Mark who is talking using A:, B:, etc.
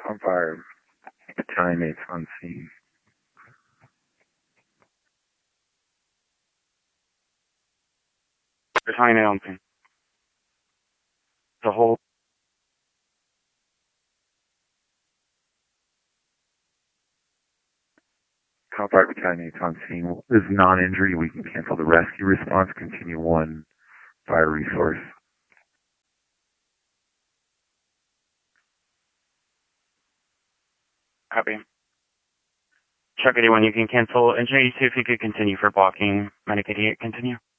A: On fire. Battalion 8 on scene.
B: Battalion 8 on scene. The whole.
A: Fire Battalion 8 on scene. This is non-injury. We can cancel the rescue response. Continue 1 fire resource.
B: Copy. Chuck 81, you can cancel. Engineer 2, if you could continue for blocking. Medic 88, continue.